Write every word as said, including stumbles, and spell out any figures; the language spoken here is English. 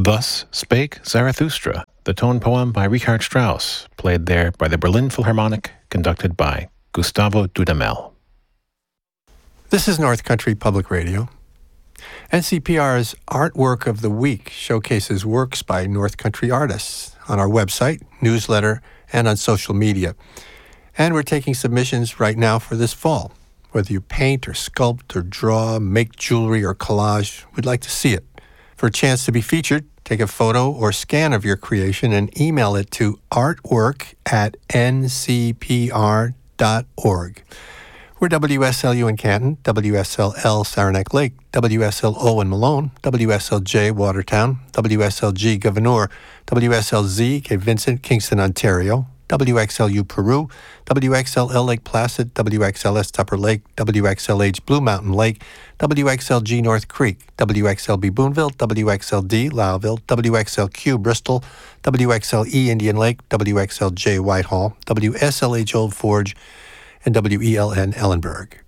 Thus Spake Zarathustra, the tone poem by Richard Strauss, played there by the Berlin Philharmonic, conducted by Gustavo Dudamel. This is North Country Public Radio. N C P R's Artwork of the Week showcases works by North Country artists on our website, newsletter, and on social media. And we're taking submissions right now for this fall. Whether you paint or sculpt or draw, make jewelry or collage, we'd like to see it. For a chance to be featured, take a photo or scan of your creation and email it to artwork at n c p r dot org. We're W S L U in Canton, W S L L Saranac Lake, W S L O in Malone, W S L J Watertown, W S L G Gouverneur, W S L Z Cape Vincent, Kingston, Ontario, W X L U Peru, W X L L Lake Placid, W X L S Tupper Lake, W X L H Blue Mountain Lake, W X L G North Creek, W X L B Boonville, W X L D Lowville, W X L Q Bristol, W X L E Indian Lake, W X L J Whitehall, W S L H Old Forge, and W E L N Ellenburg.